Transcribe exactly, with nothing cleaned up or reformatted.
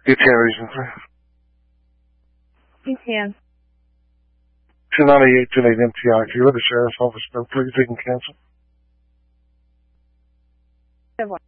You can reason for You can. two ninety-eight two eight M T I. If you're at the sheriff's office, no, please, they can cancel. Have one.